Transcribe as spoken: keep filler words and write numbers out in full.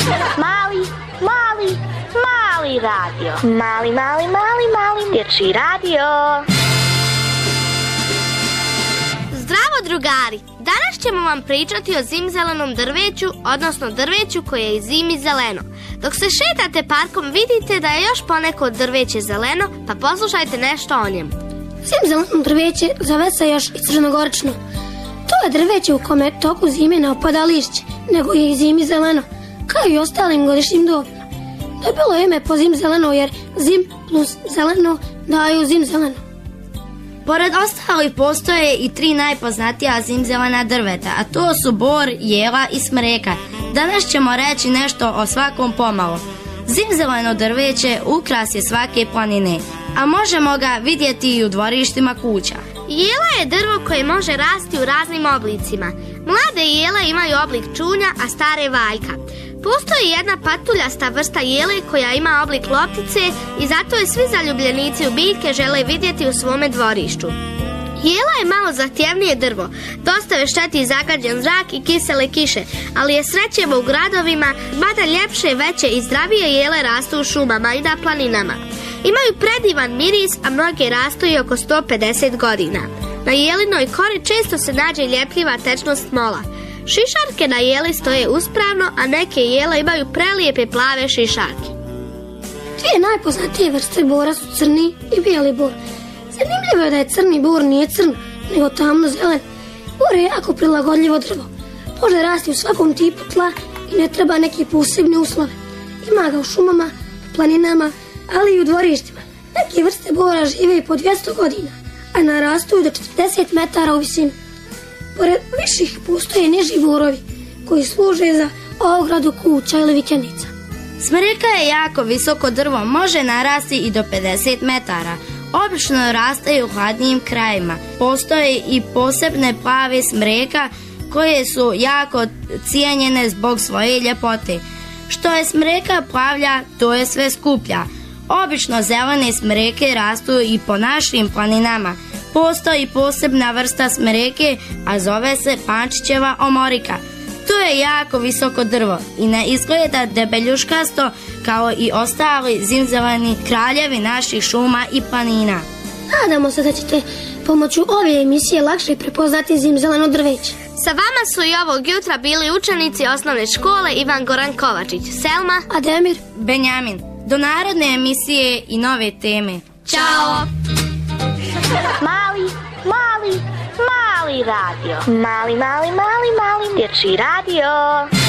Mali, mali, mali radio. Mali, mali, mali, mali dječji radio. Zdravo drugari! Danas ćemo vam pričati o zimzelenom drveću, odnosno drveću koje je i zimi zeleno. Dok se šetate parkom vidite da je još poneko drveće zeleno, pa poslušajte nešto o njemu. Zimzeleno drveće zove se još i crnogorično. To je drveće u kome toku zime ne opada lišće, nego je i zimi zeleno, kao i ostalim godišnjim dobima. Dobilo je ime po zimzeleno jer zim plus zeleno daju zimzeleno. Pored ostalih postoje i tri najpoznatija zimzelena drveta, a to su bor, jela i smreka. Danas ćemo reći nešto o svakom pomalo. Zimzeleno drveće ukras je svake planine, a možemo ga vidjeti i u dvorištima kuća. Jela je drvo koje može rasti u raznim oblicima. Mlade jele imaju oblik čunja, a stare valjka. Postoji jedna patuljasta vrsta jele koja ima oblik loptice i zato je svi zaljubljenici u biljke žele vidjeti u svome dvorištu. Jela je malo zahtjevnije drvo, dosta je šteti zagađen zrak i kisele kiše, ali je srećemo u gradovima, mada ljepše, veće i zdravije jele rastu u šumama i na planinama. Imaju predivan miris, a mnoge rastu i oko sto pedeset godina. Na jelinoj kori često se nađe ljepljiva tečnost smola. Šišarke na jeli stoje uspravno, a neke jele imaju prelijepe plave šišarke. Dvije najpoznatije vrste bora su crni i bijeli bor. Zanimljivo je da je crni bor nije crn, nego tamno zelen. Bor je jako prilagodljivo drvo. Može rasti u svakom tipu tla i ne treba neki posebni uslove. Ima ga u šumama, planinama, ali i u dvorištima. Neke vrste bora žive i po dvjesto godina, a narastu do četrdeset metara u visinu. Pored viših postoje niži borovi koji služe za ogradu kuća ili vikendica. Smreka je jako visoko drvo, može narasti i do pedeset metara. Obično raste u hladnijim krajima. Postoje i posebne plave smreka koje su jako cijenjene zbog svoje ljepote. Što je smreka plavlja, to je sve skuplja. Obično zelene smreke rastu i po našim planinama. Postoji posebna vrsta smreke, a zove se pančićeva omorika. To je jako visoko drvo i ne izgleda debeljuškasto kao i ostali zimzeleni kraljevi naših šuma i planina. Nadamo se da ćete pomoću ove emisije lakše prepoznati zimzeleno drveće. Sa vama su i ovog jutra bili učenici osnovne škole Ivan Goran Kovačić, Selma, Ademir, Benjamin. Do narodne emisije i nove teme. Ćao! Mali, mali, mali radio. Mali, mali, mali, mali dječji radio.